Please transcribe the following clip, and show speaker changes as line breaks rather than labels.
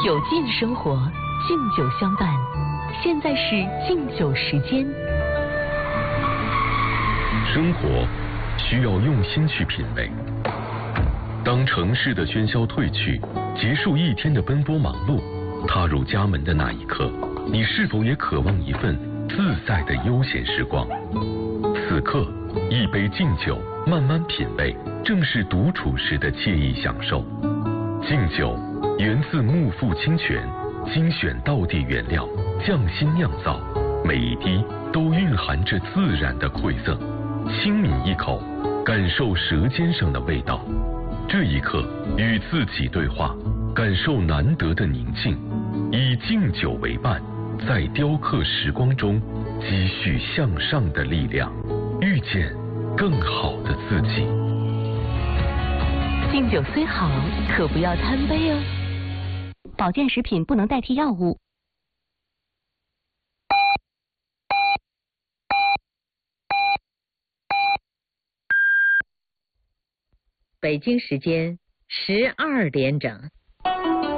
有劲生活，敬酒相伴。现在是敬酒时间。
生活需要用心去品味。当城市的喧嚣褪去，结束一天的奔波忙碌，踏入家门的那一刻，你是否也渴望一份自在的悠闲时光？此刻，一杯敬酒，慢慢品味，正是独处时的惬意享受。敬酒源自木富清泉，精选道地原料，匠心酿造，每一滴都蕴含着自然的馈赠。轻抿一口，感受舌尖上的味道。这一刻，与自己对话，感受难得的宁静，以敬酒为伴，在雕刻时光中积蓄向上的力量，遇见更好的自己。
敬酒虽好，可不要贪杯哦。
保健食品不能代替药物。
北京时间12点整。